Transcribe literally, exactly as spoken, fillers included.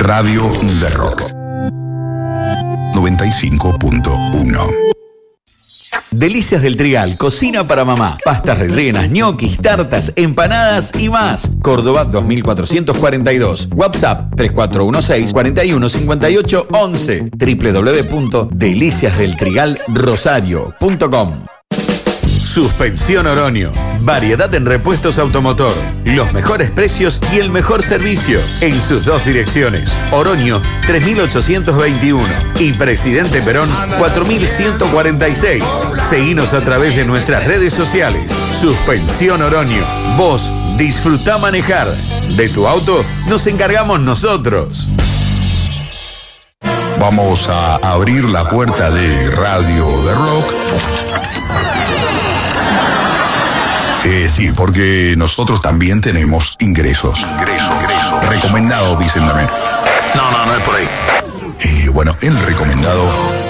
Radio de Rock noventa y cinco punto uno. Delicias del Trigal, cocina para mamá. Pastas rellenas, ñoquis, tartas, empanadas y más. Córdoba dos mil cuatrocientos cuarenta y dos. WhatsApp tres cuatro uno seis, cuatro uno cinco ocho once. doble u doble u doble u punto delicias del trigal rosario punto com. Suspensión Oroño. Variedad en repuestos automotor. Los mejores precios y el mejor servicio. En sus dos direcciones. Oroño tres mil ochocientos veintiuno y Presidente Perón cuatro mil ciento cuarenta y seis. Seguinos a través de nuestras redes sociales. Suspensión Oroño. Vos disfrutá manejar. De tu auto nos encargamos nosotros. Vamos a abrir la puerta de Radio de Rock. Eh, sí, porque nosotros también tenemos ingresos. Ingreso, ingreso. Recomendado, dicen también. No, no, no es por ahí. Eh, bueno, el recomendado